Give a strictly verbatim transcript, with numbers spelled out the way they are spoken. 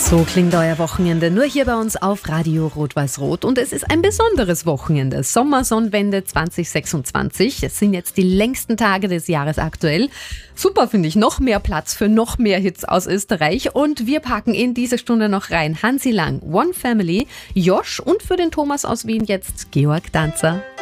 So klingt euer Wochenende nur hier bei uns auf Radio Rot-Weiß-Rot. Und es ist ein besonderes Wochenende. Sommersonnenwende zwanzig sechsundzwanzig. Es sind jetzt die längsten Tage des Jahres aktuell. Super, finde ich. Noch mehr Platz für noch mehr Hits aus Österreich. Und wir packen in diese Stunde noch rein Hansi Lang, One Family, Josh und für den Thomas aus Wien jetzt Georg Danzer.